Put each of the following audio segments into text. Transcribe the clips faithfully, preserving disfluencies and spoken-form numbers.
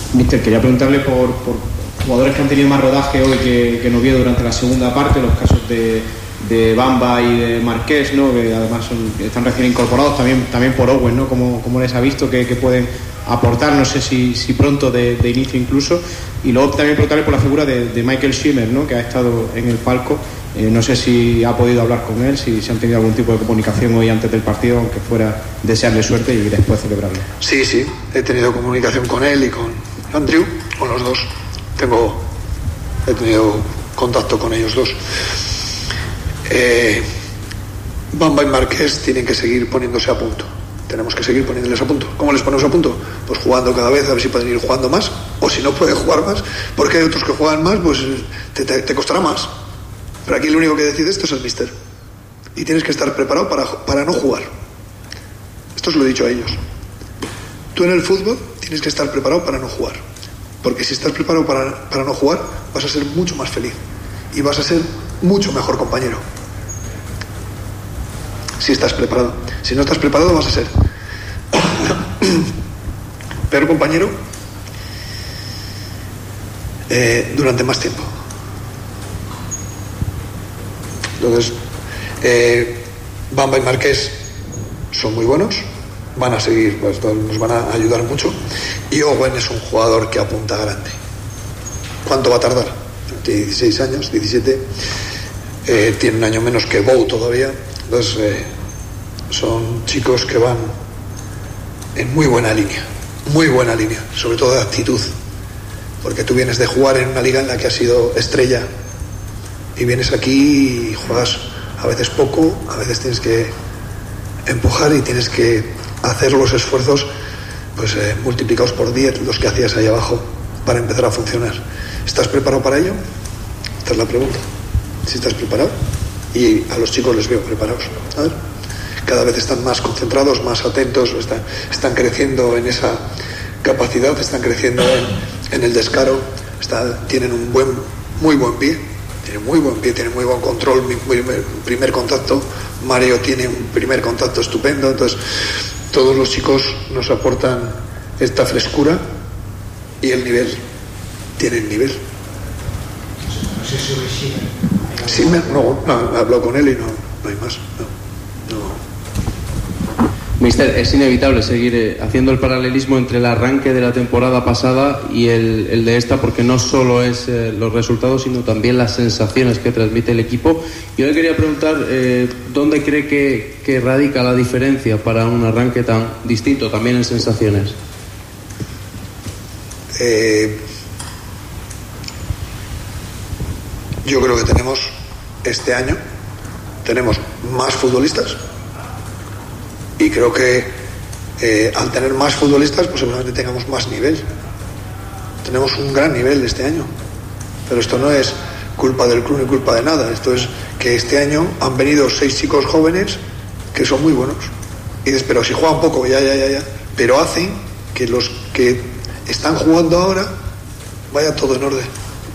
Mister, quería preguntarle por, por jugadores que han tenido más rodaje hoy que, que en Oviedo durante la segunda parte, los casos de, de Bamba y de Marqués, ¿no? Que además son, están recién incorporados, también, también por Owen, ¿no? Como, como les ha visto que, que pueden aportar, no sé si, si pronto de, de inicio incluso. Y luego también preguntarle por la figura de, de Michael Schimmer, ¿no? Que ha estado en el palco. Eh, no sé si ha podido hablar con él, si se han tenido algún tipo de comunicación hoy antes del partido, aunque fuera desearle suerte y después celebrarlo. Sí, sí, he tenido comunicación con él y con Andrew, con los dos. Tengo, he tenido contacto con ellos dos. Eh, Bamba y Marqués tienen que seguir poniéndose a punto. Tenemos que seguir poniéndoles a punto. ¿Cómo les ponemos a punto? Pues jugando cada vez, a ver si pueden ir jugando más, o si no pueden jugar más, porque hay otros que juegan más, pues te, te, te costará más. Pero aquí el único que decide esto es el míster. Y tienes que estar preparado para, para no jugar. Esto os lo he dicho a ellos. Tú en el fútbol tienes que estar preparado para no jugar. Porque si estás preparado para, para no jugar, vas a ser mucho más feliz. Y vas a ser mucho mejor compañero. Si estás preparado. Si no estás preparado, vas a ser peor compañero eh, durante más tiempo. Entonces, eh, Bamba y Marqués son muy buenos, van a seguir, pues, nos van a ayudar mucho. Y Owen es un jugador que apunta grande. ¿Cuánto va a tardar? Tiene dieciséis años, diecisiete, eh, tiene un año menos que Bow todavía. Entonces, eh, son chicos que van en muy buena línea, muy buena línea, sobre todo de actitud, porque tú vienes de jugar en una liga en la que has sido estrella y vienes aquí y juegas a veces poco, a veces tienes que empujar y tienes que hacer los esfuerzos pues eh, multiplicados por diez los que hacías ahí abajo para empezar a funcionar. ¿Estás preparado para ello? Esta es la pregunta. Si estás preparado, y a los chicos les veo preparados, a ver, cada vez están más concentrados, más atentos, están, están creciendo en esa capacidad, están creciendo en, en el descaro, está, tienen un buen, muy buen pie, tienen muy buen pie, tienen muy buen control, muy, muy, primer contacto. Mario tiene un primer contacto estupendo. Entonces todos los chicos nos aportan esta frescura y el nivel, tienen nivel. No sé sobre Schimmer. Schimmer, no, no, he hablado con él y no, no hay más, no, no. Mister, es inevitable seguir eh, haciendo el paralelismo entre el arranque de la temporada pasada y el, el de esta, porque no solo es eh, los resultados, sino también las sensaciones que transmite el equipo. Yo le quería preguntar eh, dónde cree que, que radica la diferencia para un arranque tan distinto, también en sensaciones. Eh, yo creo que tenemos este año tenemos más futbolistas. Y creo que eh, al tener más futbolistas, pues seguramente tengamos más nivel. Tenemos un gran nivel este año. Pero esto no es culpa del club ni culpa de nada. Esto es que este año han venido seis chicos jóvenes que son muy buenos. Y dices, pero si juegan poco, ya, ya, ya, ya. Pero hacen que los que están jugando ahora vaya todo en orden.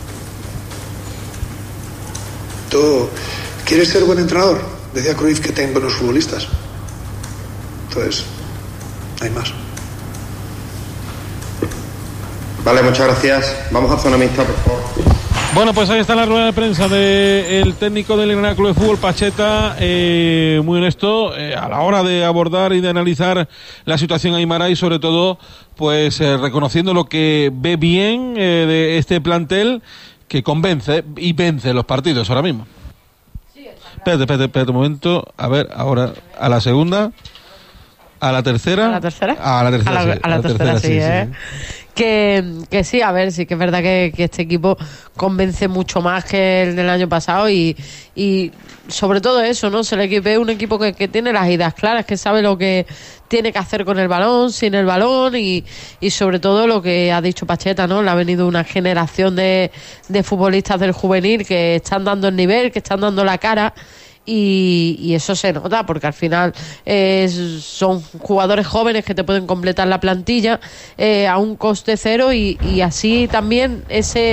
Todo. ¿Quieres ser buen entrenador? Decía Cruyff que ten buenos futbolistas. Entonces, hay más. Vale, muchas gracias. Vamos a zona mixta, por favor. Bueno, pues ahí está la rueda de prensa del técnico del Granada Club de Fútbol, Pacheta, eh, muy honesto eh, a la hora de abordar y de analizar la situación aimara y sobre todo, pues eh, reconociendo lo que ve bien eh, de este plantel que convence y vence los partidos ahora mismo. Espérate, espérate, espérate un momento. A ver, ahora a la segunda. ¿A la tercera? ¿A la tercera? A la tercera, a la, sí. A la, a la tercera, tercera, sí, sí, ¿eh? sí. Que, que sí, a ver, sí que es verdad que, que este equipo convence mucho más que el del año pasado y, y sobre todo eso, ¿no? Se le ve un equipo que, que tiene las ideas claras, que sabe lo que tiene que hacer con el balón, sin el balón y, y sobre todo lo que ha dicho Pacheta, ¿no? Le ha venido una generación de, de futbolistas del juvenil que están dando el nivel, que están dando la cara. Y, y eso se nota porque al final eh, son jugadores jóvenes que te pueden completar la plantilla eh, a un coste cero y, y así también ese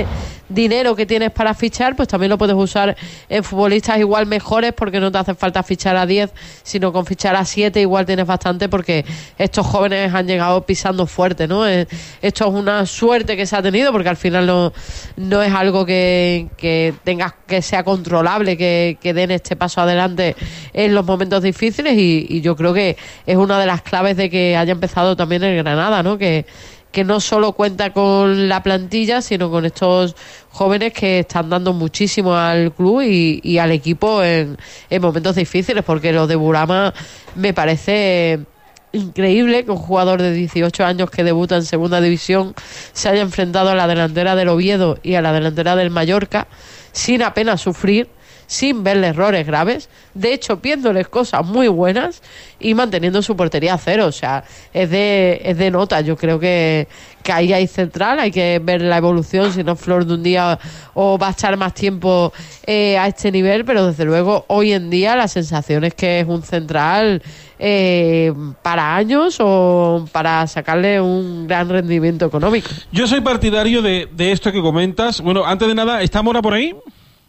dinero que tienes para fichar, pues también lo puedes usar en futbolistas igual mejores, porque no te hace falta fichar a diez, sino con fichar a siete igual tienes bastante, porque estos jóvenes han llegado pisando fuerte, ¿no? Esto es una suerte que se ha tenido, porque al final no, no es algo que, que tengas que sea controlable, que, que den este paso adelante en los momentos difíciles, y, y yo creo que es una de las claves de que haya empezado también el Granada, ¿no? Que, que no solo cuenta con la plantilla, sino con estos jóvenes que están dando muchísimo al club y, y al equipo en, en momentos difíciles, porque lo de Burama me parece increíble que un jugador de dieciocho años que debuta en segunda división se haya enfrentado a la delantera del Oviedo y a la delantera del Mallorca sin apenas sufrir, sin verle errores graves, de hecho viéndoles cosas muy buenas y manteniendo su portería a cero. O sea, es de, es de nota. Yo creo que, que ahí hay central, hay que ver la evolución, si no flor de un día o va a estar más tiempo eh, a este nivel, pero desde luego hoy en día la sensación es que es un central eh, para años o para sacarle un gran rendimiento económico. Yo soy partidario de, de esto que comentas. Bueno, antes de nada, ¿está Mora por ahí?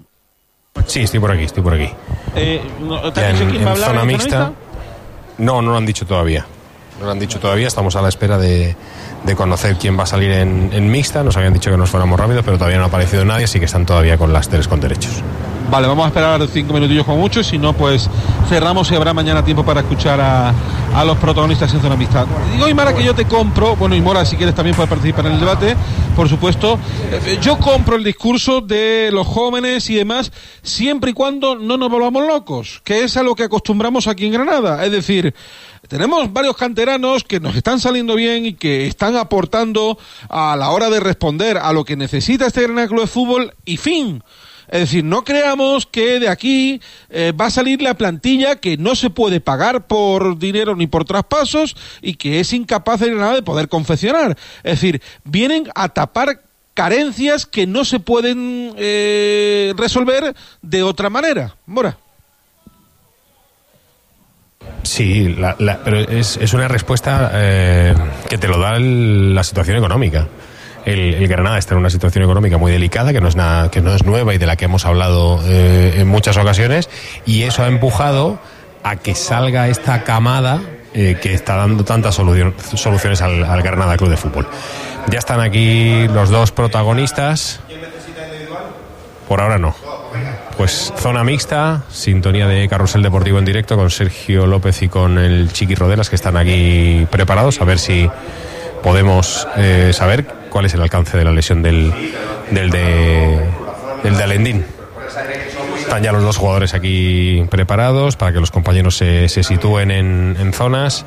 Sí, estoy por aquí, estoy por aquí. Eh, ¿no, ya en, quién va a en hablar, zona mixta. No, no lo han dicho todavía. No lo han dicho todavía. Estamos a la espera de, de conocer quién va a salir en, en mixta. Nos habían dicho que nos fuéramos rápido, pero todavía no ha aparecido nadie, así que están todavía con las tres con derechos. Vale, vamos a esperar cinco minutillos como mucho, si no, pues cerramos y habrá mañana tiempo para escuchar a, a los protagonistas en zona mixta. Digo, Aymara, que yo te compro, bueno, y Mora, si quieres también puedes participar en el debate, por supuesto. Yo compro el discurso de los jóvenes y demás, siempre y cuando no nos volvamos locos, que es a lo que acostumbramos aquí en Granada. Es decir, tenemos varios canteranos que nos están saliendo bien y que están aportando a la hora de responder a lo que necesita este Granada Club de Fútbol, y fin. Es decir, no creamos que de aquí eh, va a salir la plantilla que no se puede pagar por dinero ni por traspasos y que es incapaz de nada de poder confeccionar. Es decir, vienen a tapar carencias que no se pueden eh, resolver de otra manera. Mora. Sí, la, la, pero es, es una respuesta eh, que te lo da el, la situación económica. El, el Granada está en una situación económica muy delicada, que no es nada, que no es nueva y de la que hemos hablado eh, en muchas ocasiones, y eso ha empujado a que salga esta camada eh, que está dando tantas solucion, soluciones al, al Granada Club de Fútbol. Ya están aquí los dos protagonistas. Por ahora no. Pues zona mixta, sintonía de Carrusel Deportivo en directo con Sergio López y con el Chiqui Rodelas, que están aquí preparados a ver si podemos eh, saber cuál es el alcance de la lesión del, del de del de Alendín. Están ya los dos jugadores aquí preparados para que los compañeros se, se sitúen en, en zonas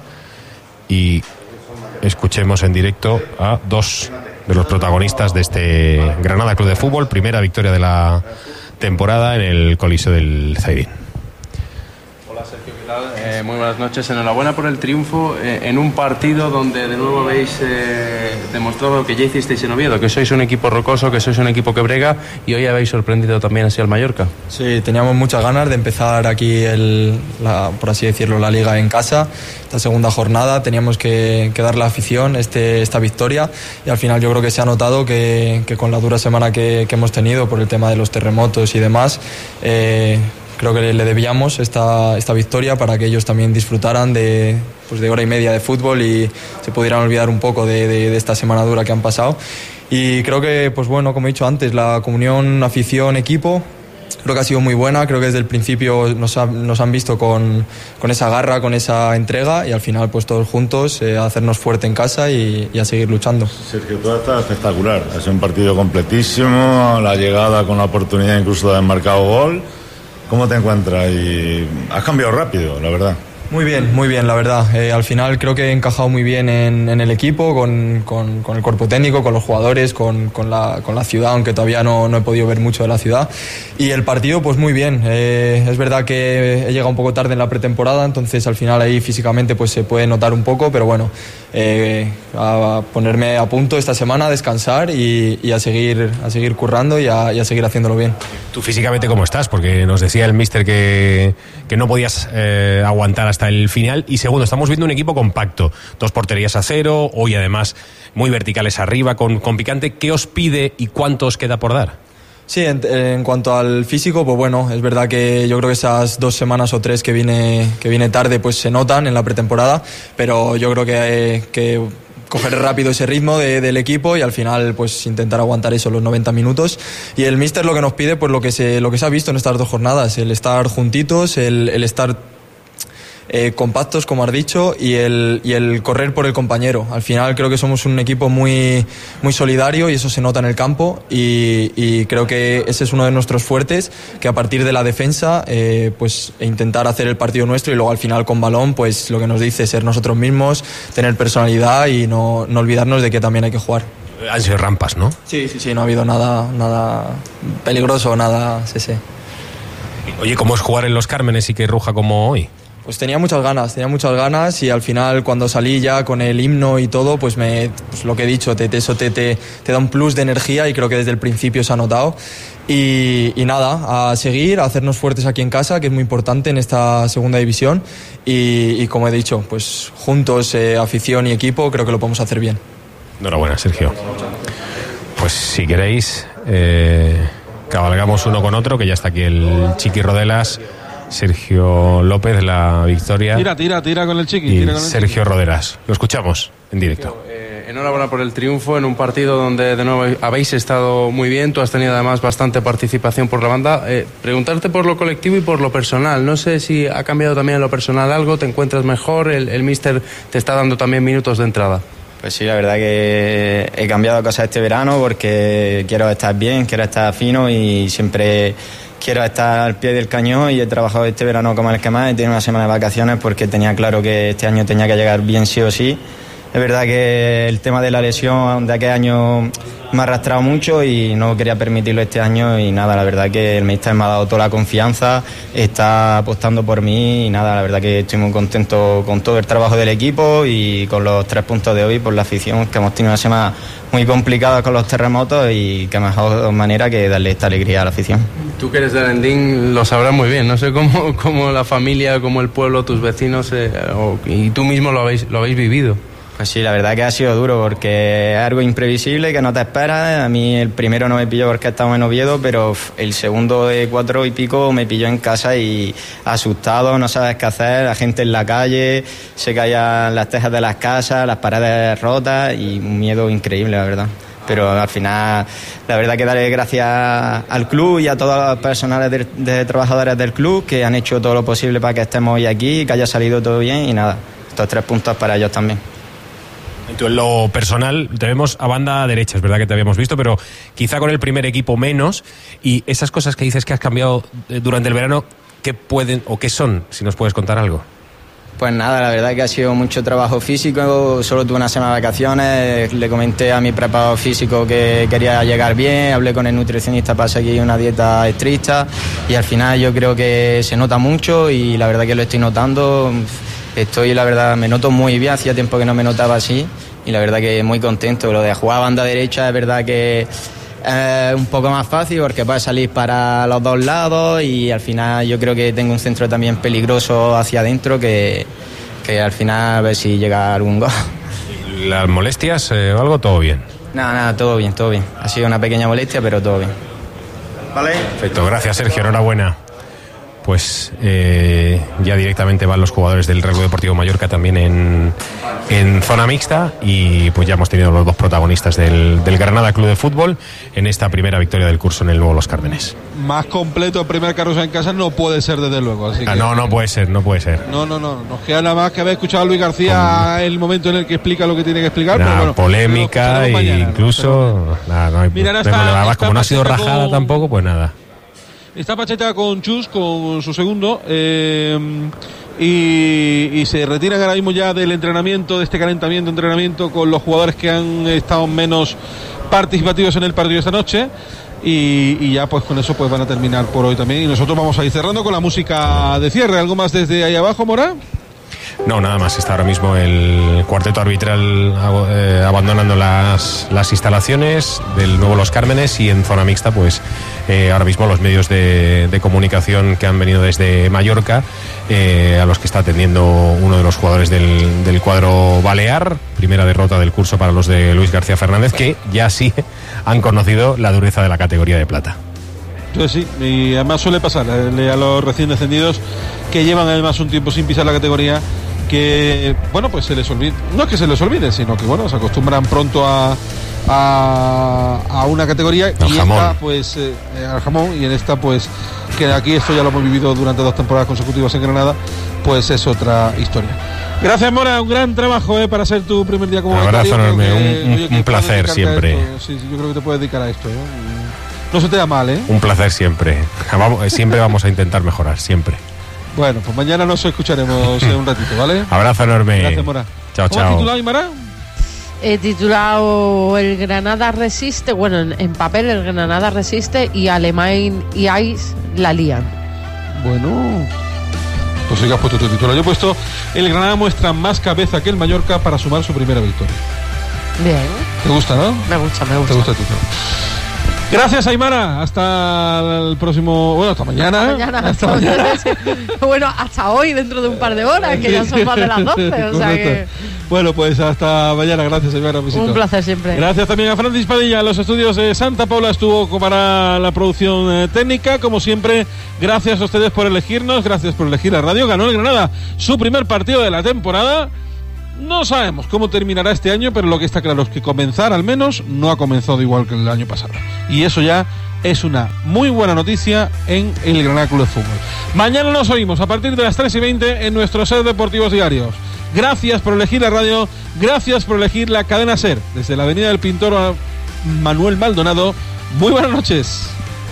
y escuchemos en directo a dos de los protagonistas de este Granada Club de Fútbol, primera victoria de la temporada en el Coliseo del Zaidín. Hola Sergio, ¿qué tal? Eh, muy buenas noches, enhorabuena por el triunfo eh, en un partido donde de nuevo habéis eh, demostrado que ya hicisteis en Oviedo, que sois un equipo rocoso, que sois un equipo que brega, y hoy habéis sorprendido también así al Mallorca. Sí, teníamos muchas ganas de empezar aquí, el, la, por así decirlo, la liga en casa, esta segunda jornada, teníamos que, que darle a la afición este, esta victoria, y al final yo creo que se ha notado que, que con la dura semana que, que hemos tenido por el tema de los terremotos y demás, eh, creo que le debíamos esta, esta victoria para que ellos también disfrutaran de, pues de hora y media de fútbol y se pudieran olvidar un poco de, de, de esta semana dura que han pasado. Y creo que, pues bueno, como he dicho antes, la comunión afición-equipo creo que ha sido muy buena. Creo que desde el principio nos, ha, nos han visto con, con esa garra, con esa entrega, y al final pues todos juntos eh, a hacernos fuerte en casa y, y a seguir luchando. Sergio, todo está espectacular. Ha sido un partido completísimo, la llegada con la oportunidad incluso de haber marcado gol. ¿Cómo te encuentras? Y has cambiado rápido, la verdad. Muy bien, muy bien, la verdad. Eh, al final creo que he encajado muy bien en, en el equipo, con, con, con el cuerpo técnico, con los jugadores, con, con, la, con la ciudad, aunque todavía no, no he podido ver mucho de la ciudad. Y el partido, pues muy bien. Eh, es verdad que he llegado un poco tarde en la pretemporada, entonces al final ahí físicamente pues se puede notar un poco, pero bueno, eh, a ponerme a punto esta semana, a descansar y, y a seguir a seguir currando y a, y a seguir haciéndolo bien. ¿Tú físicamente cómo estás? Porque nos decía el míster que, que no podías eh, aguantar hasta el final. Y segundo, estamos viendo un equipo compacto, dos porterías a cero, hoy además muy verticales arriba, con, con picante. ¿Qué os pide y cuánto os queda por dar? Sí, en, en cuanto al físico, pues bueno, es verdad que yo creo que esas dos semanas o tres que viene, que viene tarde pues se notan en la pretemporada, pero yo creo que, que coger rápido ese ritmo de, del equipo y al final pues intentar aguantar eso los noventa minutos. Y el míster lo que nos pide, pues lo que se, lo que se ha visto en estas dos jornadas, el estar juntitos, el, el estar Eh, compactos, como has dicho, y el, y el correr por el compañero. Al final creo que somos un equipo muy, muy solidario y eso se nota en el campo y, y creo que ese es uno de nuestros fuertes, que a partir de la defensa eh, pues intentar hacer el partido nuestro y luego al final con balón pues lo que nos dice ser nosotros mismos, tener personalidad y no, no olvidarnos de que también hay que jugar. Han sido rampas, ¿no? Sí, sí, sí, no ha habido nada, nada peligroso, nada, sí, sí. Oye, ¿cómo es jugar en Los Cármenes y que ruja como hoy? Pues tenía muchas ganas, tenía muchas ganas y al final cuando salí ya con el himno y todo, pues me, pues lo que he dicho, te, te, eso te, te, te da un plus de energía y creo que desde el principio se ha notado. Y, y nada, a seguir, a hacernos fuertes aquí en casa, que es muy importante en esta segunda división. Y, y como he dicho, pues juntos, eh, afición y equipo, creo que lo podemos hacer bien. Enhorabuena, Sergio. Pues si queréis, eh, cabalgamos uno con otro, que ya está aquí el Chiqui Rodelas, Sergio López, la victoria. Tira, tira, tira con el Chiqui. Y tira con el Sergio Chiqui. Roderas. Lo escuchamos en directo. Eh, enhorabuena por el triunfo en un partido donde de nuevo habéis estado muy bien. Tú has tenido además bastante participación por la banda. Eh, preguntarte por lo colectivo y por lo personal. No sé si ha cambiado también en lo personal algo. ¿Te encuentras mejor? El, el míster te está dando también minutos de entrada. Pues sí, la verdad que he cambiado cosas este verano porque quiero estar bien, quiero estar fino y siempre quiero estar al pie del cañón y he trabajado este verano como el que más. He tenido una semana de vacaciones porque tenía claro que este año tenía que llegar bien sí o sí. Es verdad que el tema de la lesión de aquel año me ha arrastrado mucho y no quería permitirlo este año y nada, la verdad que el míster me ha dado toda la confianza, está apostando por mí y nada, la verdad que estoy muy contento con todo el trabajo del equipo y con los tres puntos de hoy por la afición, que hemos tenido una semana muy complicada con los terremotos y qué mejor manera que darle esta alegría a la afición. Tú que eres de Arendín lo sabrás muy bien, no sé cómo, cómo la familia, cómo el pueblo, tus vecinos eh, o, y tú mismo lo habéis, lo habéis vivido. Pues sí, la verdad que ha sido duro porque es algo imprevisible que no te esperas. A mí el primero no me pilló porque estaba en Oviedo, pero el segundo de cuatro y pico me pilló en casa y asustado, no sabes qué hacer, la gente en la calle, se caían las tejas de las casas, las paredes rotas y un miedo increíble, la verdad. Pero al final, la verdad que darle gracias al club y a todos los personales de, de trabajadores del club que han hecho todo lo posible para que estemos hoy aquí, que haya salido todo bien y nada, estos tres puntos para ellos también. Tú en lo personal te vemos a banda derecha, es verdad que te habíamos visto, pero quizá con el primer equipo menos. Y esas cosas que dices que has cambiado durante el verano, ¿qué pueden o qué son? Si nos puedes contar algo. Pues nada, la verdad que ha sido mucho trabajo físico, solo tuve una semana de vacaciones, le comenté a mi preparador físico que quería llegar bien, hablé con el nutricionista para seguir una dieta estricta y al final yo creo que se nota mucho y la verdad que lo estoy notando. Estoy, la verdad, me noto muy bien, hacía tiempo que no me notaba así y la verdad que muy contento. Lo de jugar a banda derecha es verdad que es un poco más fácil porque puedes salir para los dos lados y al final yo creo que tengo un centro también peligroso hacia adentro que, que al final a ver si llega algún gol. ¿Las molestias eh, o algo? ¿Todo bien? Nada, nada, todo bien, todo bien. Ha sido una pequeña molestia, pero todo bien. Vale. Perfecto, gracias Sergio, enhorabuena. Pues eh, ya directamente van los jugadores del Real Club Deportivo Mallorca también en, en zona mixta y pues ya hemos tenido los dos protagonistas del, del Granada Club de Fútbol en esta primera victoria del curso en el nuevo Los Cármenes. Más completo el primer carrozal en casa no puede ser desde luego. Así ah, que, no, no puede ser, no puede ser. No, no, no. Nos queda nada más que haber escuchado a Luis García en el momento en el que explica lo que tiene que explicar. Una pero bueno, polémica e incluso... No, nada, no hay, Mira, no no, está, además, está como no ha sido rajada con... tampoco, pues nada. Está Pacheta con Chus, con su segundo, eh, y, y se retiran ahora mismo ya del entrenamiento, de este calentamiento, entrenamiento con los jugadores que han estado menos participativos en el partido esta noche. Y, y ya pues con eso pues van a terminar por hoy también. Y nosotros vamos a ir cerrando con la música de cierre. ¿Algo más desde ahí abajo, Mora? No, nada más. Está ahora mismo el cuarteto arbitral eh, abandonando las, las instalaciones del nuevo Los Cármenes y en zona mixta pues eh, ahora mismo los medios de, de comunicación que han venido desde Mallorca eh, a los que está atendiendo uno de los jugadores del, del cuadro balear. Primera derrota del curso para los de Luis García Fernández, que ya sí han conocido la dureza de la categoría de plata. Entonces sí, y además suele pasar eh, a los recién descendidos que llevan además un tiempo sin pisar la categoría, que bueno, pues se les olvide, no es que se les olvide, sino que bueno, se acostumbran pronto a a, a una categoría al y jamón. esta pues eh, al jamón, y en esta pues que aquí esto ya lo hemos vivido durante dos temporadas consecutivas en Granada, pues es otra historia. Gracias, Mora, un gran trabajo eh, para ser tu primer día como Un abrazo enorme, que, un, oye, un, que un placer puedes dedicarte a siempre. esto. Sí, sí, yo creo que te puedes dedicar a esto, ¿eh? No se te da mal, ¿eh? Un placer siempre. Vamos, siempre vamos a intentar mejorar, siempre. Bueno, pues mañana nos escucharemos en un ratito, ¿vale? Abrazo enorme. Gracias, Mora. Chao, ¿Cómo has chao. titulado, Aymara? He titulado El Granada resiste, bueno, en, en papel El Granada resiste y Alemán y Ais la lían. Bueno, pues sí que has puesto tu título. Yo he puesto El Granada muestra más cabeza que el Mallorca para sumar su primera victoria. Bien. ¿Te gusta, no? Me gusta, me gusta. ¿Te gusta el título? Gracias, Aymara. Hasta el próximo... Bueno, hasta mañana. Hasta mañana. Hasta Hasta mañana. mañana. Bueno, hasta hoy, dentro de un par de horas, que ya son más de las doce. O sea que... Bueno, pues hasta mañana. Gracias, Aymara. Un besito. Un placer siempre. Gracias también a Francis Padilla. En los estudios de Santa Paula estuvo para la producción eh, técnica. Como siempre, gracias a ustedes por elegirnos. Gracias por elegir la radio. Ganó el Granada su primer partido de la temporada. No sabemos cómo terminará este año, pero lo que está claro es que comenzar al menos no ha comenzado igual que el año pasado. Y eso ya es una muy buena noticia en el Granada Club de Fútbol. Mañana nos oímos a partir de las tres y veinte en nuestros Ser Deportivos Diarios. Gracias por elegir la radio, gracias por elegir la cadena Ser. Desde la Avenida del Pintor a Manuel Maldonado, muy buenas noches.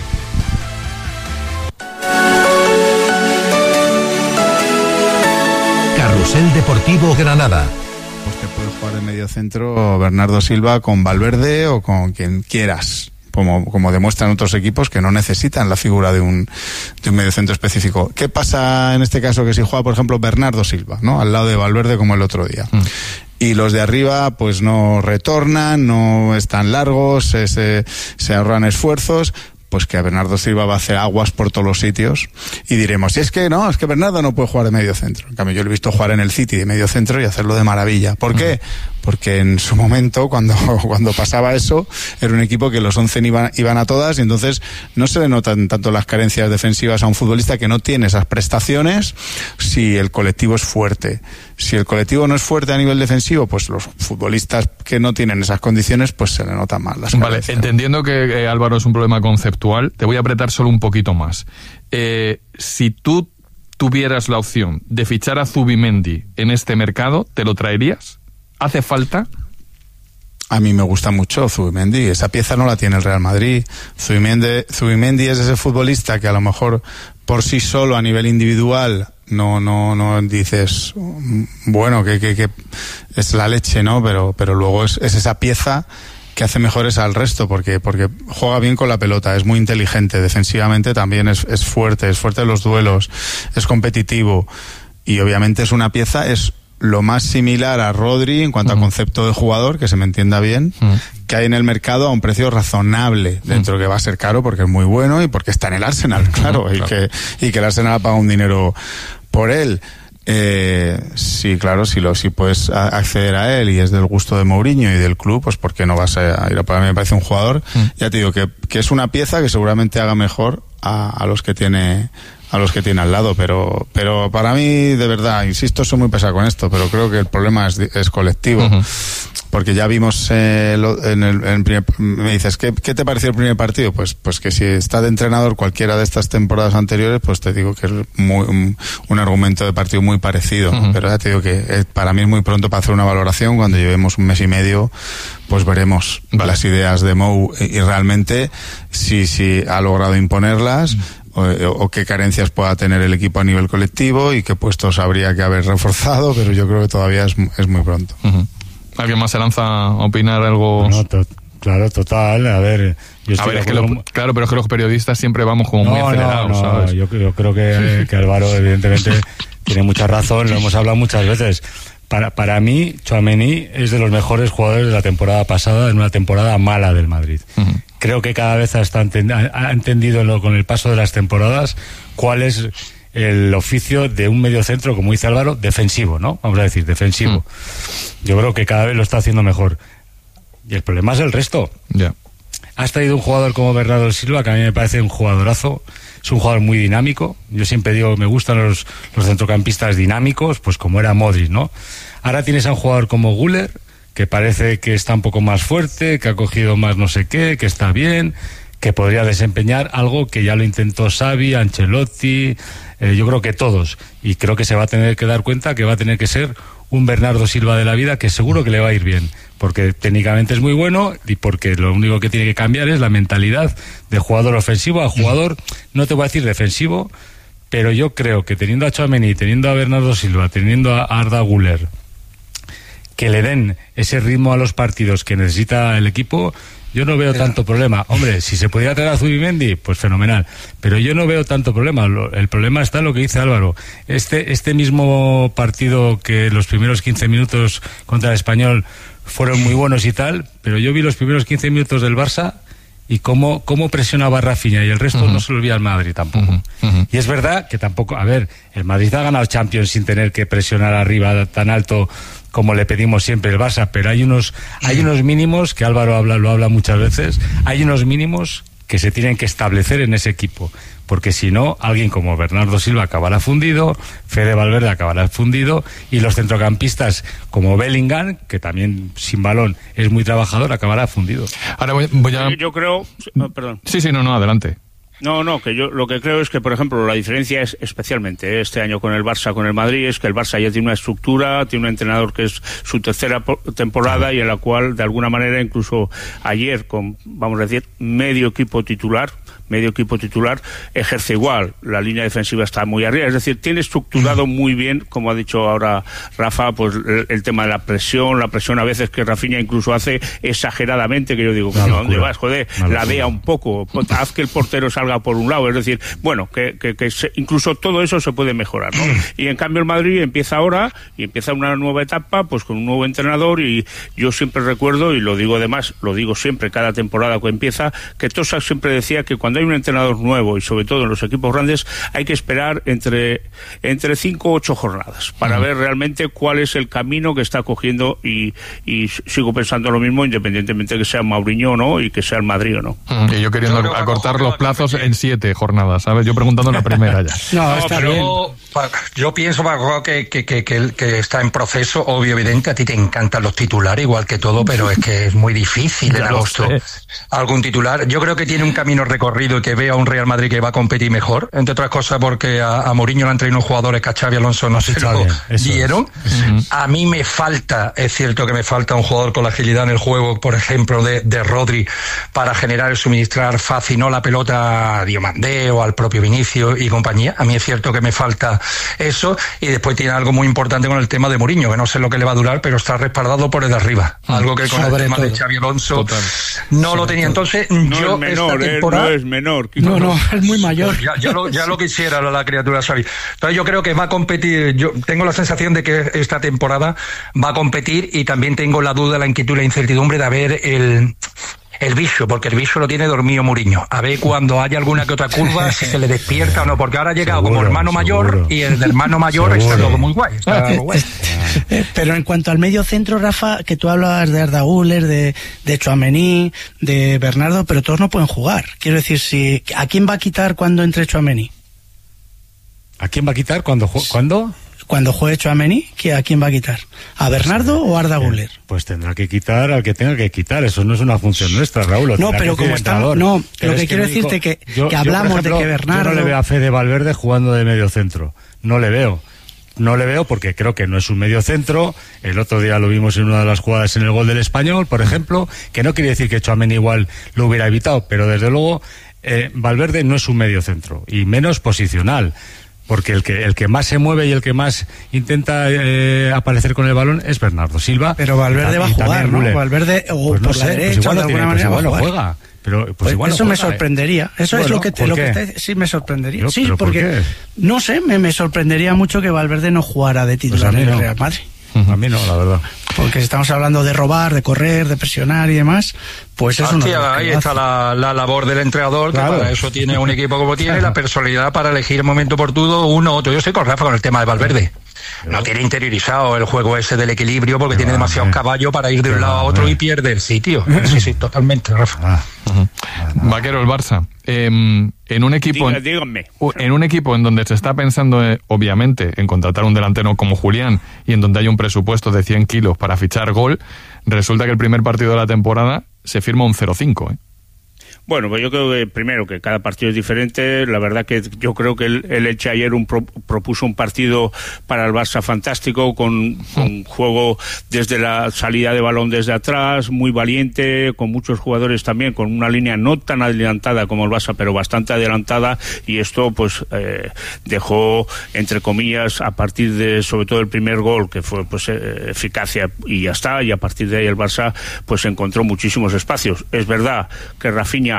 Carrusel Deportivo Granada. Pues te puedes jugar en medio centro Bernardo Silva con Valverde o con quien quieras, como, como demuestran otros equipos que no necesitan la figura de un, de un medio centro específico. ¿Qué pasa en este caso que si juega, por ejemplo, Bernardo Silva, ¿no? Al lado de Valverde como el otro día? Mm. Y los de arriba pues no retornan, no están largos, se, se, se ahorran esfuerzos. Pues que a Bernardo Silva va a hacer aguas por todos los sitios y diremos, si es que no, es que Bernardo no puede jugar de medio centro. En cambio, yo lo he visto jugar en el City de medio centro y hacerlo de maravilla. ¿Por qué? Porque en su momento, cuando, cuando pasaba eso, era un equipo que los once iban, iban a todas y entonces no se le notan tanto las carencias defensivas a un futbolista que no tiene esas prestaciones si el colectivo es fuerte. Si el colectivo no es fuerte a nivel defensivo, pues los futbolistas que no tienen esas condiciones, pues se le notan más las carencias. Vale, entendiendo que eh, Álvaro es un problema conceptual, te voy a apretar solo un poquito más. Eh, si tú tuvieras la opción de fichar a Zubimendi en este mercado, ¿te lo traerías? ¿Hace falta? A mí me gusta mucho Zubimendi, esa pieza no la tiene el Real Madrid. Zubimendi, Zubimendi es ese futbolista que a lo mejor por sí solo a nivel individual no no no dices bueno que, que, que es la leche, ¿no? Pero pero luego es, es esa pieza que hace mejores al resto porque porque juega bien con la pelota, es muy inteligente, defensivamente también es, es fuerte, es fuerte en los duelos, es competitivo y obviamente es una pieza, es lo más similar a Rodri en cuanto uh-huh. a concepto de jugador, que se me entienda bien, uh-huh. que hay en el mercado a un precio razonable, dentro uh-huh. que va a ser caro porque es muy bueno y porque está en el Arsenal, claro, uh-huh. y, claro. Que, y que el Arsenal ha pagado un dinero por él. Eh, sí, claro, si lo si puedes acceder a él y es del gusto de Mourinho y del club, pues ¿por qué no vas a ir a pagar? Me parece un jugador, uh-huh. ya te digo, que, que es una pieza que seguramente haga mejor a, a los que tiene a los que tiene al lado, pero pero para mí, de verdad, insisto, soy muy pesado con esto, pero creo que el problema es, es colectivo, uh-huh. porque ya vimos eh, lo, en el, en el primer, me dices, ¿qué, ¿qué te pareció el primer partido? Pues pues que si está de entrenador cualquiera de estas temporadas anteriores, pues te digo que es muy, un, un argumento de partido muy parecido, uh-huh. pero ya te digo que eh, para mí es muy pronto para hacer una valoración. Cuando llevemos un mes y medio, pues veremos vale. las ideas de Mou y, y realmente si, si ha logrado imponerlas, uh-huh. O, o qué carencias pueda tener el equipo a nivel colectivo y qué puestos habría que haber reforzado, pero yo creo que todavía es, es muy pronto. Uh-huh. ¿Alguien más se lanza a opinar algo? No, to- claro, total, a ver... Yo a ver, es que lo, claro, pero es que los periodistas siempre vamos como no, muy acelerados, no, no, ¿sabes? Yo, yo creo que, que Álvaro evidentemente tiene mucha razón, lo hemos hablado muchas veces. Para, para mí, Tchouaméni es de los mejores jugadores de la temporada pasada, en una temporada mala del Madrid. Uh-huh. Creo que cada vez está enten- ha entendido lo, con el paso de las temporadas cuál es el oficio de un mediocentro, como dice Álvaro, defensivo, ¿no? Vamos a decir, defensivo. Uh-huh. Yo creo que cada vez lo está haciendo mejor. Y el problema es el resto. Ya. Yeah. has traído un jugador como Bernardo Silva, que a mí me parece un jugadorazo, es un jugador muy dinámico. Yo siempre digo, me gustan los, los centrocampistas dinámicos, pues como era Modric, ¿no? Ahora tienes a un jugador como Güler, que parece que está un poco más fuerte, que ha cogido más no sé qué, que está bien, que podría desempeñar algo que ya lo intentó Xavi, Ancelotti, eh, yo creo que todos, y creo que se va a tener que dar cuenta que va a tener que ser un Bernardo Silva de la vida, que seguro que le va a ir bien, porque técnicamente es muy bueno y porque lo único que tiene que cambiar es la mentalidad de jugador ofensivo a jugador, no te voy a decir defensivo, pero yo creo que teniendo a Tchouaméni, teniendo a Bernardo Silva, teniendo a Arda Güler, que le den ese ritmo a los partidos que necesita el equipo, yo no veo tanto problema. Hombre, si se pudiera traer a Zubimendi, pues fenomenal. Pero yo no veo tanto problema. El problema está en lo que dice Álvaro. Este, este mismo partido que los primeros quince minutos contra el Español fueron muy buenos y tal, pero yo vi los primeros quince minutos del Barça y cómo, cómo presionaba Rafinha y el resto uh-huh. no se lo vi al Madrid tampoco. Uh-huh. Uh-huh. Y es verdad que tampoco, a ver, el Madrid ha ganado Champions sin tener que presionar arriba tan alto como le pedimos siempre el Barça, pero hay unos hay unos mínimos que Álvaro habla, lo habla muchas veces, hay unos mínimos que se tienen que establecer en ese equipo, porque si no, alguien como Bernardo Silva acabará fundido, Fede Valverde acabará fundido, y los centrocampistas como Bellingham, que también sin balón es muy trabajador, acabará fundido. Ahora voy, voy a... Yo creo... Oh, perdón. Sí, sí, no, no, adelante. No, no, que yo lo que creo es que, por ejemplo, la diferencia es especialmente este año con el Barça, con el Madrid, es que el Barça ya tiene una estructura, tiene un entrenador que es su tercera temporada y en la cual, de alguna manera, incluso ayer, con, vamos a decir, medio equipo titular, medio equipo titular, ejerce igual. La línea defensiva está muy arriba. Es decir, tiene estructurado muy bien, como ha dicho ahora Rafa, pues el, el tema de la presión, la presión a veces que Rafinha incluso hace exageradamente, que yo digo, ¿a dónde vas? Joder, la vea un poco, haz que el portero salga por un lado. Es decir, bueno, que, que, que se, incluso todo eso se puede mejorar, ¿no? Y en cambio el Madrid empieza ahora, y empieza una nueva etapa, pues con un nuevo entrenador, y yo siempre recuerdo, y lo digo además, lo digo siempre, cada temporada que empieza, que Tosa siempre decía que cuando hay un entrenador nuevo y sobre todo en los equipos grandes hay que esperar entre entre cinco o ocho jornadas para uh-huh. ver realmente cuál es el camino que está cogiendo, y, y sigo pensando lo mismo independientemente que sea Mourinho o no y que sea el Madrid o no. Uh-huh. Y yo queriendo yo acortar los plazos en siete jornadas, ¿sabes? Yo preguntando en la primera ya. No, está no, bien. Yo pienso, Paco, que, que, que, que, que está en proceso, obvio, evidente. A ti te encantan los titulares igual que todo, pero es que es muy difícil en agosto algún titular. Yo creo que tiene un camino recorrido y que veo a un Real Madrid que va a competir mejor, entre otras cosas porque a, a Mourinho le han traído unos jugadores que a Xavi Alonso no se lo dieron. Es. A mí me falta, es cierto que me falta un jugador con la agilidad en el juego, por ejemplo, de, de Rodri, para generar y suministrar fácil, no la pelota a Diomandé o al propio Vinicius y compañía. A mí es cierto que me falta eso, y después tiene algo muy importante con el tema de Mourinho, que no sé lo que le va a durar, pero está respaldado por el de arriba. Algo que con Sobre el tema todo. de Xavi Alonso Total. no Sobre lo tenía. Entonces, no yo es menor, esta temporada... no es menor. No, no, es muy mayor. Ya, ya, lo, ya lo quisiera la, la criatura Xavi. Entonces yo creo que va a competir, yo tengo la sensación de que esta temporada va a competir, y también tengo la duda, la inquietud, la incertidumbre de ver el... el bicho, porque el bicho lo tiene dormido Mourinho. A ver cuando haya alguna que otra curva, si se le despierta o no, porque ahora ha llegado seguro, como hermano seguro. mayor, y el de hermano mayor seguro. está todo muy guay. Está muy guay. Pero en cuanto al medio centro, Rafa, que tú hablabas de Arda Güler, de, de Tchouaméni, de Bernardo, pero todos no pueden jugar. Quiero decir, si ¿a quién va a quitar cuando entre Tchouaméni? ¿A quién va a quitar cuando cuando? Cuando juegue Tchouaméni, ¿a quién va a quitar? ¿A Bernardo o a Arda Güler? Pues tendrá que quitar al que tenga que quitar. Eso no es una función nuestra, Raúl. No, pero como estamos... No, pero lo que, que quiero decirte que, yo, que hablamos yo, ejemplo, de que Bernardo... Yo no le veo a Fede Valverde jugando de medio centro. No le veo. No le veo porque creo que no es un medio centro. El otro día lo vimos en una de las jugadas en el gol del Español, por ejemplo, que no quiere decir que Tchouaméni igual lo hubiera evitado, pero desde luego eh, Valverde no es un medio centro, y menos posicional. Porque el que el que más se mueve y el que más intenta eh, aparecer con el balón es Bernardo Silva. Pero Valverde va a jugar, ¿no? Valverde o pues no por sé, la derecha, pues igual de alguna tiene, manera pues igual va a jugar. Juega. Pero pues pues igual eso no me juega, sorprendería. Eso bueno, es lo que te, lo que te, sí me sorprendería. Yo, sí, porque ¿por no sé, me, me sorprendería mucho que Valverde no jugara de titular pues en el Real Madrid. A mí no, la verdad. Porque si estamos hablando de robar, de correr, de presionar y demás, pues es una... Ahí está la, la labor del entrenador, claro. Que para eso tiene un equipo como tiene, la personalidad para elegir el momento oportuno, uno u otro. Yo estoy con Rafa con el tema de Valverde. no tiene interiorizado el juego ese del equilibrio porque tiene demasiados caballos para ir de un lado a otro y pierde el sitio. Sí, sí, totalmente, Rafa. Uh-huh. Vaquero, el Barça. Eh, en un equipo Diga, díganme. en un equipo en donde se está pensando, eh, obviamente, en contratar un delantero como Julián y en donde hay un presupuesto de cien kilos para fichar gol, resulta que el primer partido de la temporada se firma un cero cinco, ¿eh? Bueno, pues yo creo que primero que cada partido es diferente. La verdad que yo creo que el, el Elche ayer un pro, propuso un partido para el Barça fantástico, con, con juego desde la salida de balón desde atrás, muy valiente, con muchos jugadores también, con una línea no tan adelantada como el Barça, pero bastante adelantada, y esto pues eh, dejó, entre comillas, a partir de sobre todo el primer gol, que fue pues eh, eficacia y ya está, y a partir de ahí el Barça pues encontró muchísimos espacios. Es verdad que Rafinha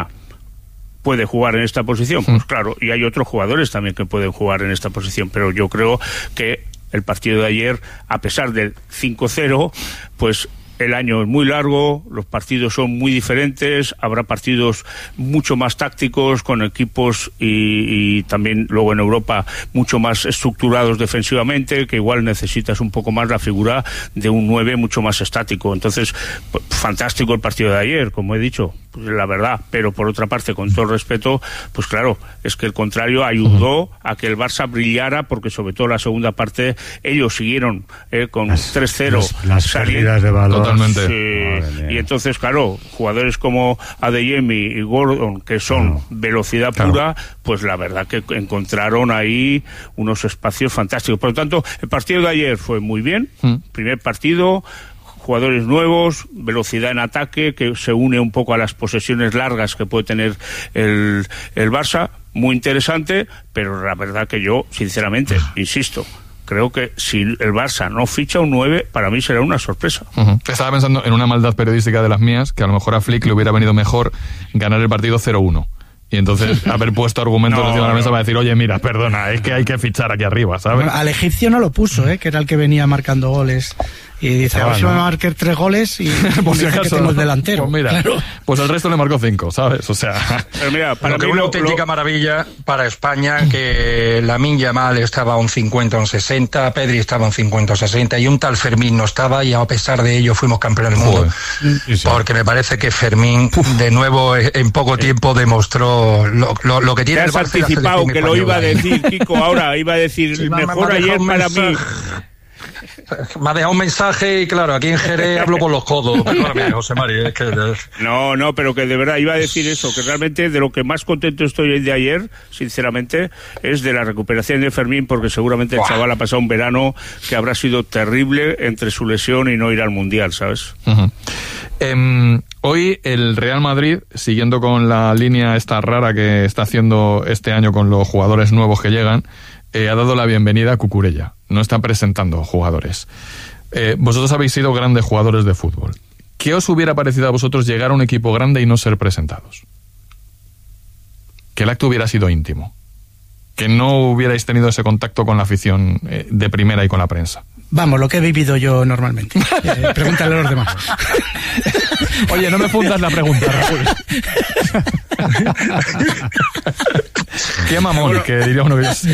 puede jugar en esta posición, pues claro, y hay otros jugadores también que pueden jugar en esta posición, pero yo creo que el partido de ayer, a pesar del cinco cero, pues el año es muy largo, los partidos son muy diferentes, habrá partidos mucho más tácticos, con equipos y, y también luego en Europa mucho más estructurados defensivamente, que igual necesitas un poco más la figura de un nueve mucho más estático. Entonces, pues, fantástico el partido de ayer, como he dicho, pues, la verdad, pero por otra parte, con todo el respeto, pues claro, es que el contrario ayudó a que el Barça brillara, porque sobre todo la segunda parte ellos siguieron eh, con las, tres cero las, las salidas de balón. Totalmente. Sí, y entonces, claro, jugadores como Adeyemi y Gordon, que son claro. velocidad pura, claro. pues la verdad que encontraron ahí unos espacios fantásticos. Por lo tanto, el partido de ayer fue muy bien, mm. primer partido, jugadores nuevos, velocidad en ataque, que se une un poco a las posesiones largas que puede tener el, el Barça, muy interesante, pero la verdad que yo, sinceramente, insisto, creo que si el Barça no ficha un nueve, para mí será una sorpresa. Uh-huh. Estaba pensando en una maldad periodística de las mías, que a lo mejor a Flick le hubiera venido mejor ganar el partido cero uno. Y entonces haber puesto argumentos no, encima de la mesa para decir, oye, mira, perdona, es que hay que fichar aquí arriba, ¿sabes? Bueno, al egipcio no lo puso, ¿eh? Que era el que venía marcando goles. Y dice, a ver si me va a marcar tres goles y por si acaso, que tengo el delantero. Pues mira, claro. Pues el resto le marcó cinco, ¿sabes? O sea... Pero mira, para mí una auténtica lo... maravilla para España, que Lamine Yamal estaba a un cincuenta, un sesenta, Pedri estaba a un cincuenta, un sesenta, y un tal Fermín no estaba, y a pesar de ello fuimos campeones del mundo. Sí, sí. Porque me parece que Fermín, de nuevo, en poco tiempo demostró lo, lo, lo que tiene el Barça. Te has anticipado que lo iba a decir, Kiko, ahora iba a decir, sí, mejor ayer para mí... Me ha dejado un mensaje y claro, aquí en Jerez hablo con los codos. Perdóname, José Mari, es que... No, no, pero que de verdad iba a decir eso, que realmente de lo que más contento estoy de ayer, sinceramente, es de la recuperación de Fermín, porque seguramente el Buah. chaval ha pasado un verano que habrá sido terrible entre su lesión y no ir al Mundial, ¿sabes? Uh-huh. Eh, hoy el Real Madrid, siguiendo con la línea esta rara que está haciendo este año con los jugadores nuevos que llegan, Eh, ha dado la bienvenida a Cucurella. No está presentando jugadores. Eh, vosotros habéis sido grandes jugadores de fútbol. ¿Qué os hubiera parecido a vosotros llegar a un equipo grande y no ser presentados? Que el acto hubiera sido íntimo. Que no hubierais tenido ese contacto con la afición eh, de primera y con la prensa. Vamos, lo que he vivido yo normalmente. Eh, pregúntale a los demás. Oye, no me fundas la pregunta, Raúl. Qué mamón, bueno, que diría uno que es.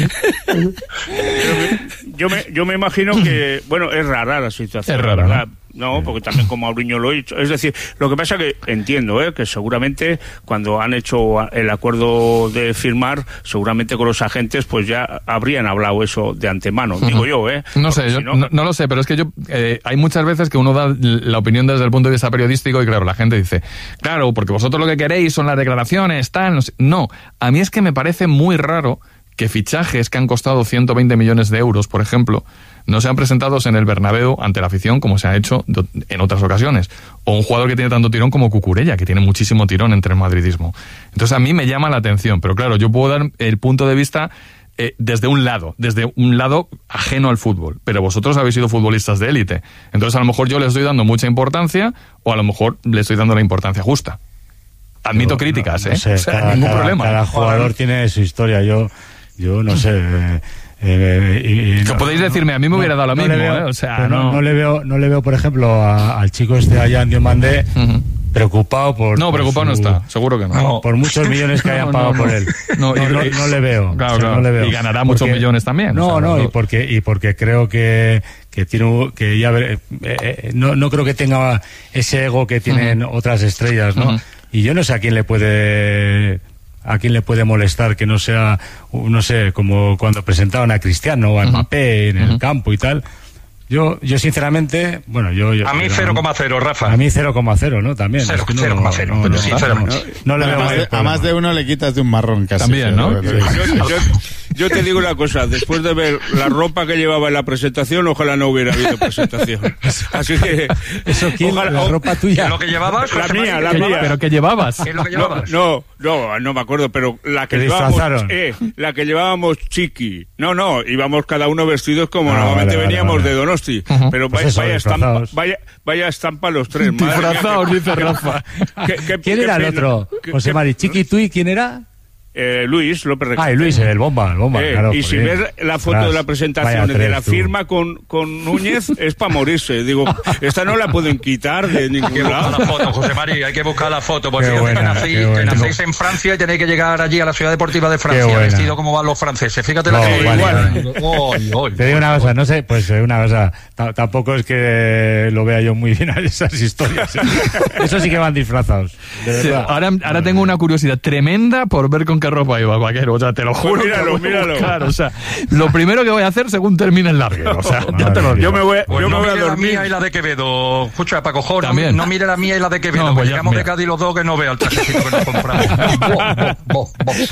Yo me, yo me imagino que, bueno, es rara la situación. Es rara, ¿verdad? No, porque también como Mourinho lo ha dicho. Es decir, lo que pasa que entiendo, ¿eh? que seguramente cuando han hecho el acuerdo de firmar, seguramente con los agentes, pues ya habrían hablado eso de antemano, uh-huh. digo yo, ¿eh? No sé, yo si no... No, no lo sé, pero es que yo, eh, hay muchas veces que uno da la opinión desde el punto de vista periodístico y claro, la gente dice, claro, porque vosotros lo que queréis son las declaraciones, tal, no sé. No, a mí es que me parece muy raro que fichajes que han costado ciento veinte millones de euros, por ejemplo, no sean presentados en el Bernabéu ante la afición como se ha hecho en otras ocasiones. O un jugador que tiene tanto tirón como Cucurella, que tiene muchísimo tirón entre el madridismo. Entonces a mí me llama la atención, pero claro, yo puedo dar el punto de vista eh, desde un lado, desde un lado ajeno al fútbol. Pero vosotros habéis sido futbolistas de élite. Entonces a lo mejor yo les estoy dando mucha importancia o a lo mejor le estoy dando la importancia justa. Admito no, críticas, no, no ¿eh? sé, o sea, cada, ningún cada, problema. Cada jugador tiene su historia. Yo, yo no sé... Eh, Eh, y, y no, podéis decirme, a mí me no, hubiera dado lo no mismo, veo, ¿eh? O sea, no, no... no le veo, no le veo, por ejemplo, a, al chico este allá en Diomandé, uh-huh. preocupado por... No, por preocupado su- no está, seguro que no. No, por muchos millones que hayan No, pagado no, por no. él. No, No, y- no, y- no le veo. Claro, o sea, claro. no le veo. Y ganará muchos millones también, No, o sea, no, no- y porque y porque creo que que tiene un- que ya ver- eh, eh, no no creo que tenga ese ego que tienen otras estrellas, ¿no? Ujú. Y yo no sé a quién le puede a quién le puede molestar que no sea, no sé, como cuando presentaban a Cristiano o a Mbappé en el campo y tal. Yo, yo sinceramente, bueno, yo... yo A mí pero- cero coma cero, Rafa. A mí cero coma cero, ¿no? También. Cero- Es que no- cero coma cero, no, pero no, sí, no, cero no, coma cero. no le veo a, más mayor de, a problema. más de uno le quitas de un marrón casi. También, ¿no? pero- Yo, yo- yo te digo una cosa, después de ver la ropa que llevaba en la presentación, ojalá no hubiera habido presentación. Así que... ¿Eso quién? ojalá- La o- ropa tuya. ¿Lo que llevabas? La José mía, María? la ¿Qué mía. llevabas? ¿Pero qué llevabas? ¿Qué es lo que No, llevabas? no, no, no me acuerdo, pero la que ¿Te llevábamos, disfrazaron? eh, la que llevábamos Chiqui. No, no, íbamos cada uno vestidos como Ah, normalmente vale, vale, veníamos vale. de Donosti. Ujú. Pero Pues vaya, eso, vaya estampa, disfrazados. vaya, vaya estampa los tres. madre mía, Disfrazados, qué- dice qué- Rafa. qué- qué- ¿Quién qué era el pena, otro? qué- José qué- Mari, Chiqui, ¿tú y quién era? Eh, Luis López Requete. Ah, y Luis, el bomba, el bomba, Eh, claro. y si joder. ves la foto Ostras, de la presentación vaya de tres, la tú. firma con, con Núñez, es para morirse. Digo, esta no la pueden quitar de Hay que ningún buscar lado. la foto, José María, hay que buscar la foto. Porque Qué fíjate buena, que, nacéis, qué que buena. nacéis en Francia y tenéis que llegar allí a la ciudad deportiva de Qué Francia, buena. vestido como van los franceses. Fíjate la No, que vale, igual. vale. Oy, oy. Te digo una cosa, no sé, pues eh, una cosa, t- tampoco es que lo vea yo muy bien a esas historias. ¿eh? Eso sí que van disfrazados, de Sí, verdad. ahora, ahora tengo una curiosidad tremenda por ver con qué ropa iba Vaquero. O sea, te lo juro. Pues míralo, que voy a míralo. buscar, o sea, lo primero que voy a hacer según termine el larguero. O sea, ya te lo digo. Yo me voy, Pues yo me no voy a mire la dormir. mía y la de Quevedo. Escucha, Paco Jo, no, También. no mire la mía y la de Quevedo. No, pues pues ya, llegamos de mira. Cádiz los dos que no vea el trajecito que nos compramos. Bo, bo, bo, bo.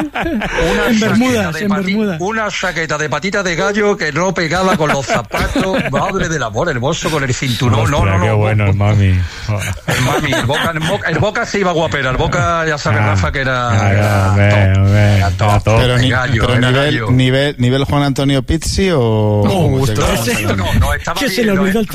Una En chaqueta Bermudas, de en pati- Bermudas. Una chaqueta de patita de gallo que no pegaba con los zapatos. Madre del amor hermoso con el cinturón. No, Hostia, no, qué no. bueno, el mami. El mami, el Boca, el Boca, el Boca se iba guapera. El Boca, ya sabes, Ah, Rafa, que era. ah, era hombre, top. hombre, Era top. era top. Pero, ni- gallo, pero era nivel, gallo. nivel, nivel Juan Antonio Pizzi o... No, o- no, no, estaba Que se bien, le no, olvidó el